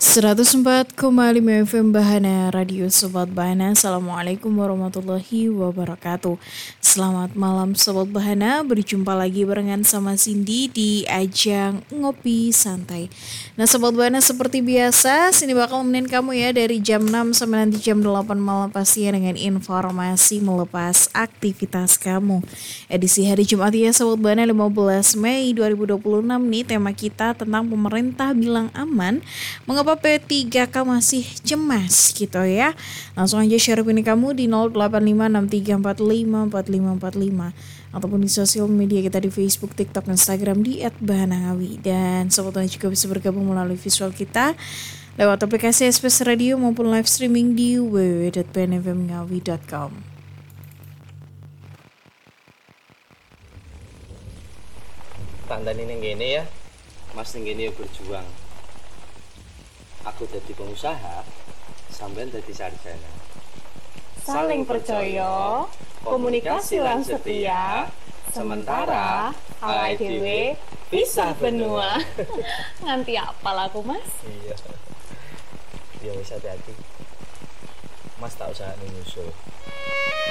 104,5 FM Bahana Radio Sobat Bahana. Assalamualaikum warahmatullahi wabarakatuh. Selamat malam Sobat Bahana. Berjumpa lagi barengan sama Cindy di ajang Ngopi Santai. Nah Sobat Bahana, seperti biasa Cindy bakal nemenin kamu ya dari jam 6 sampai nanti jam 8 malam, pastinya dengan informasi melepas aktivitas kamu. Edisi hari Jumat ya Sobat Bahana, 15 Mei 2026 nih. Tema kita tentang pemerintah bilang aman, mengapa P3K masih cemas gitu ya. Langsung aja share opini kamu di 085634454545 ataupun di sosial media kita di Facebook, TikTok, Instagram di @bahanangawi. Dan sobat juga bisa bergabung melalui visual kita lewat aplikasi SPS Radio maupun live streaming di www.bnfmngawi.com. Tandani ning kene ya, Mas ning kene berjuang. Aku jadi pengusaha, sampean jadi sarjana. Saling percaya, komunikasi lan setia, sementara awake dhewe pisah benua. Nganti apal aku, Mas? Iya. Ya wis hati-hati. Mas tak usah nyusul.